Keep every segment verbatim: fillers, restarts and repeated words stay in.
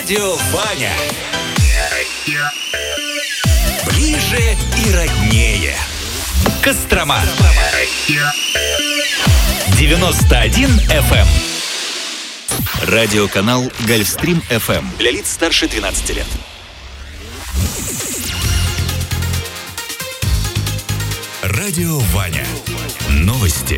Радио Ваня. Ближе и роднее. Кострома. девяносто один эф эм. Радиоканал Гольфстрим эф эм для лиц старше двенадцати лет. Радио Ваня. Новости.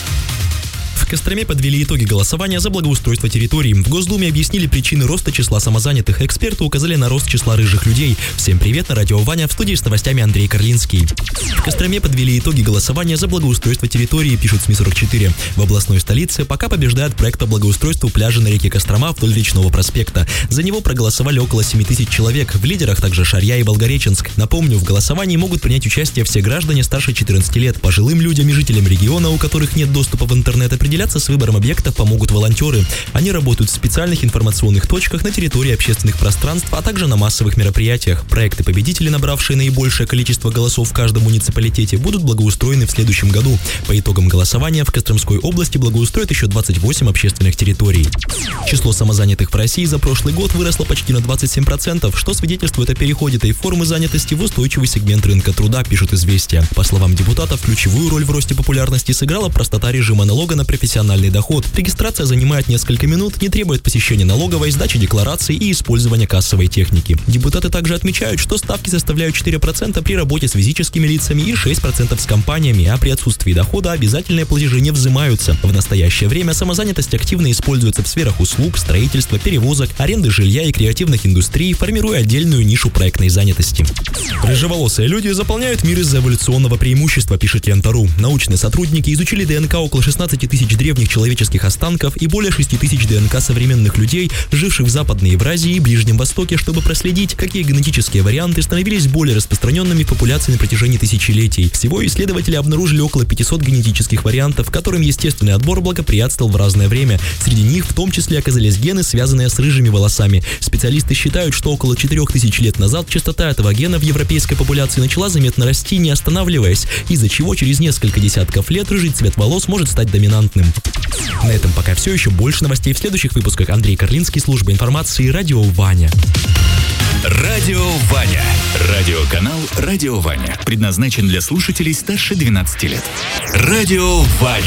В Костроме подвели итоги голосования за благоустройство территорий. В Госдуме объяснили причины роста числа самозанятых. Эксперты указали на рост числа рыжих людей. Всем привет, на радио Ваня, в студии с новостями Андрей Карлинский. В Костроме подвели итоги голосования за благоустройство территории, пишут СМИ сорок четыре. В областной столице пока побеждает проект по благоустройству пляжа на реке Кострома вдоль Речного проспекта. За него проголосовали около семи тысяч человек. В лидерах также Шарья и Волгореченск. Напомню, в голосовании могут принять участие все граждане старше четырнадцати лет. Пожилым людям и жителям региона, у которых нет доступа в интернет, определяться с выбором объектов помогут волонтеры. Они работают в специальных информационных точках на территории общественных пространств, а также на массовых мероприятиях. Проекты-победители, набравшие наибольшее количество голосов в каждом муниципалитете, будут благоустроены в следующем году. По итогам голосования в Костромской области благоустроят еще двадцать восемь общественных территорий. Число самозанятых в России за прошлый год выросло почти на двадцать семь процентов, что свидетельствует о переходе этой формы занятости в устойчивый сегмент рынка труда, пишут «Известия». По словам депутатов, ключевую роль в росте популярности сыграла простота режима налога на профессиональный доход. Регистрация занимает несколько минут, не требует посещения налоговой, сдачи деклараций и использования кассовой техники. Депутаты также отмечают, что ставки составляют четыре процента при работе с физическими лицами и шесть процентов с компаниями, а при отсутствии дохода обязательные платежи не взимаются. В настоящее время самозанятость активно используется в сферах услуг, строительства, перевозок, аренды жилья и креативных индустрий, формируя отдельную нишу проектной занятости. Рыжеволосые люди заполняют мир из-за эволюционного преимущества, пишет Лента.ру. Научные сотрудники изучили ДНК около шестнадцати тысяч древних человеческих останков и более шести тысяч ДНК современных людей, живших в Западной Евразии и Ближнем Востоке, чтобы проследить, какие генетические варианты становились более распространенными в популяции на протяжении тысячелетий. Всего исследователи обнаружили около пятисот генетических вариантов, которым естественный отбор благоприятствовал в разное время. Среди них в том числе оказались гены, связанные с рыжими волосами. Специалисты считают, что около четырёх тысяч лет назад частота этого гена в европейской популяции начала заметно расти, не останавливаясь, из-за чего через несколько десятков лет рыжий цвет волос может стать доминантным. На этом пока все, еще больше новостей в следующих выпусках. Андрей Карлинский, служба информации, радио Ваня. Радио Ваня. Радиоканал Радио Ваня. Предназначен для слушателей старше двенадцати лет. Радио Ваня.